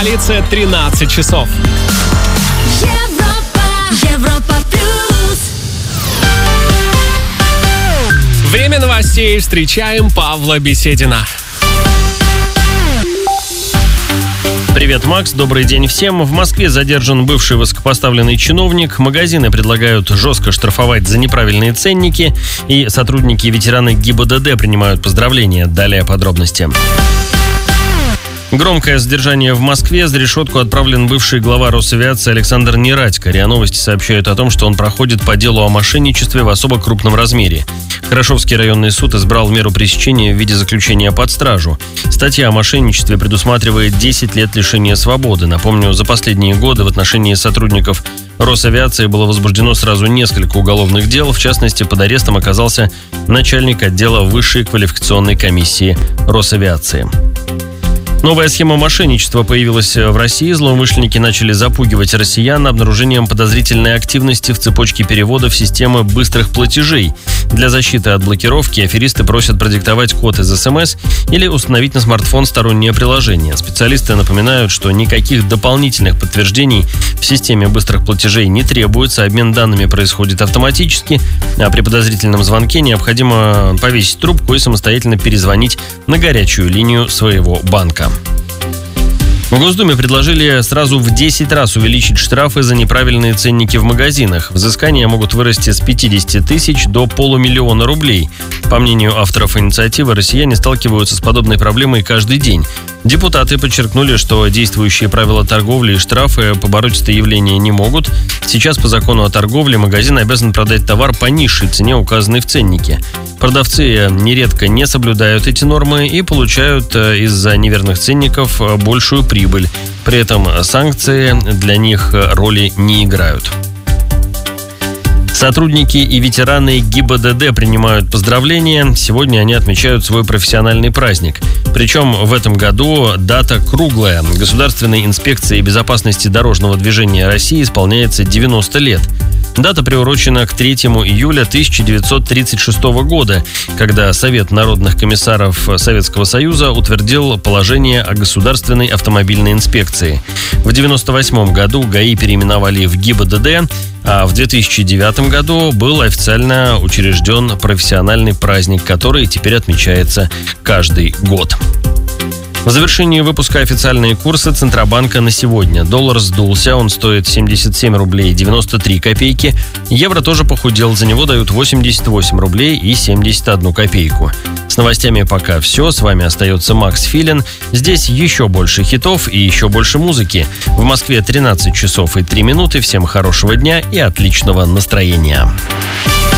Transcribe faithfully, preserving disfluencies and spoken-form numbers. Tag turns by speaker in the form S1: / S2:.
S1: столице тринадцать часов.
S2: Европа, Европа плюс.
S1: Время новостей. Встречаем Павла Беседина.
S3: Привет, Макс. Добрый день всем. В Москве задержан бывший высокопоставленный чиновник. Магазины предлагают жестко штрафовать за неправильные ценники. И сотрудники и ветераны ГИБДД принимают поздравления. Далее подробности. Громкое задержание в Москве. За решетку отправлен бывший глава Росавиации Александр Нерадько. РИА Новости сообщают о том, что он проходит по делу о мошенничестве в особо крупном размере. Хорошевский районный суд избрал меру пресечения в виде заключения под стражу. Статья о мошенничестве предусматривает десять лет лишения свободы. Напомню, за последние годы в отношении сотрудников Росавиации было возбуждено сразу несколько уголовных дел. В частности, под арестом оказался начальник отдела Высшей квалификационной комиссии Росавиации. Новая схема мошенничества появилась в России. Злоумышленники начали запугивать россиян обнаружением подозрительной активности в цепочке переводов системы быстрых платежей. Для защиты от блокировки аферисты просят продиктовать код из СМС или установить на смартфон стороннее приложение. Специалисты напоминают, что никаких дополнительных подтверждений в системе быстрых платежей не требуется. Обмен данными происходит автоматически, а при подозрительном звонке необходимо повесить трубку и самостоятельно перезвонить на горячую линию своего банка. В Госдуме предложили сразу в десять раз увеличить штрафы за неправильные ценники в магазинах. Взыскания могут вырасти с пятидесяти тысяч до полумиллиона рублей. По мнению авторов инициативы, россияне сталкиваются с подобной проблемой каждый день. Депутаты подчеркнули, что действующие правила торговли и штрафы побороть это явление не могут. Сейчас по закону о торговле магазин обязан продать товар по низшей цене, указанной в ценнике. Продавцы нередко не соблюдают эти нормы и получают из-за неверных ценников большую прибыль. При этом санкции для них роли не играют. Сотрудники и ветераны ГИБДД принимают поздравления. Сегодня они отмечают свой профессиональный праздник. Причем в этом году дата круглая. Государственной инспекции безопасности дорожного движения России исполняется девяносто лет. Дата приурочена к третьему июля тысяча девятьсот тридцать шестого года, когда Совет народных комиссаров Советского Союза утвердил положение о государственной автомобильной инспекции. В девяносто восьмом году ГАИ переименовали в ГИБДД, а в две тысячи девятом году был официально учрежден профессиональный праздник, который теперь отмечается каждый год. В завершении выпуска официальные курсы Центробанка на сегодня. Доллар сдулся, он стоит семьдесят семь рублей девяносто три копейки. Евро тоже похудел, за него дают восемьдесят восемь рублей и семьдесят одну копейку. С новостями пока все. С вами остается Макс Филин. Здесь еще больше хитов и еще больше музыки. В Москве тринадцать часов и три минуты. Всем хорошего дня и отличного настроения.